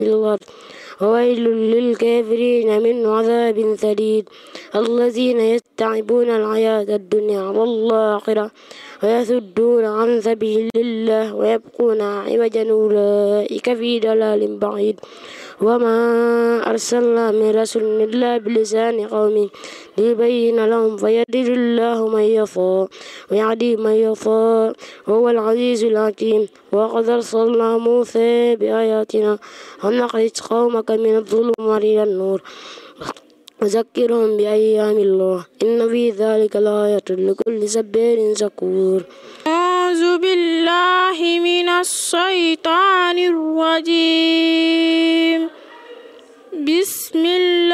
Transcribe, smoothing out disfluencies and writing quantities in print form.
الأرض وويل للكافرين من عذاب شديد الذين يستعبون الحياة الدنيا والآخرة ويصدون عن سبيل الله ويبغون عوجا أولئك في ضلال بعيد وما أرسلنا من رسول إلا بلسان قومه ليبين لهم فيضل الله من يشاء ويهدي من يشاء وهو العزيز الحكيم وقد أرسلنا موسى بآياتنا أن أخرج قومك من الظلمات إلى النور وذكرهم بأيام الله إن في ذلك لآية لكل صبار شكور. أعوذ بالله من الشيطان الرجيم. بسم الله